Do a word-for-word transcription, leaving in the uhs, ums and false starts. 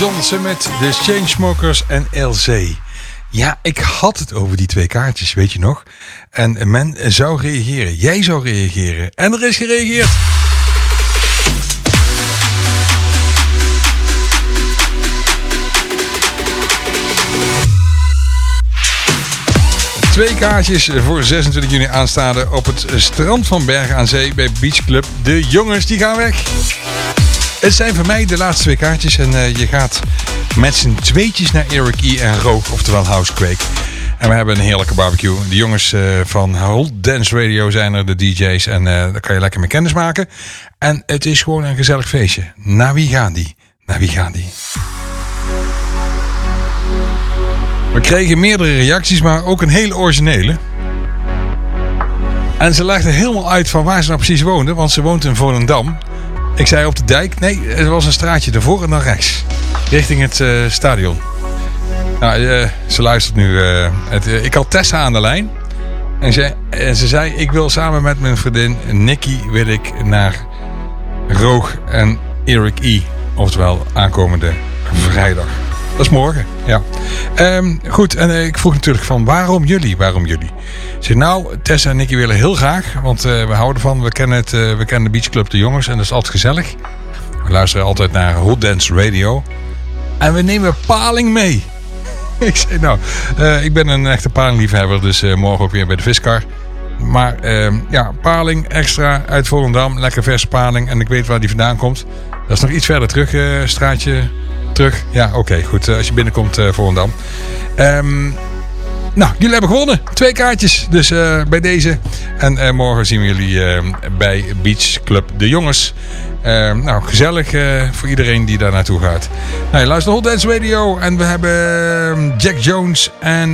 John Summit, de Chainsmokers en L Z. Ja, ik had het over die twee kaartjes, weet je nog? En men zou reageren. Jij zou reageren. En er is gereageerd. Twee kaartjes voor zesentwintig juni aanstaande op het strand van Bergen aan Zee bij Beach Club. De jongens die gaan weg. Het zijn voor mij de laatste twee kaartjes en uh, je gaat met z'n tweetjes naar Eric E. en Roog, oftewel Housequake. En we hebben een heerlijke barbecue. De jongens uh, van Hold Dance Radio zijn er, de D J's. En uh, daar kan je lekker mee kennis maken. En het is gewoon een gezellig feestje. Naar wie gaan die? Naar wie gaan die? We kregen meerdere reacties, maar ook een hele originele. En ze legde helemaal uit van waar ze nou precies woonde, want ze woont in Volendam. Ik zei op de dijk. Nee, er was een straatje ervoor en dan rechts. Richting het uh, stadion. Nou, uh, ze luistert nu. Uh, het, uh, ik had Tessa aan de lijn. En ze, en ze zei, ik wil samen met mijn vriendin Nicky wil ik naar Roog en Eric E. Oftewel aankomende vrijdag. Dat is morgen, ja. Um, goed, en uh, ik vroeg natuurlijk van waarom jullie? Waarom jullie? Ik zei, nou, Tessa en Nicky willen heel graag. Want uh, we houden van, we kennen, het, uh, we kennen de Beach Club de jongens. En dat is altijd gezellig. We luisteren altijd naar Hot Dance Radio. En we nemen paling mee. Ik zei, nou, uh, ik ben een echte palingliefhebber. Dus uh, morgen ook weer bij de viskar. Maar uh, ja, paling extra uit Volendam. Lekker verse paling. En ik weet waar die vandaan komt. Dat is nog iets verder terug, uh, straatje... Terug? Ja, oké, okay, goed. Uh, als je binnenkomt uh, Volendam. Um, nou, jullie hebben gewonnen. Twee kaartjes. Dus uh, bij deze. En uh, morgen zien we jullie uh, bij Beach Club de jongens. Uh, nou, gezellig uh, voor iedereen die daar naartoe gaat. Nou, je luistert Hot Dance Radio. En we hebben Jack Jones en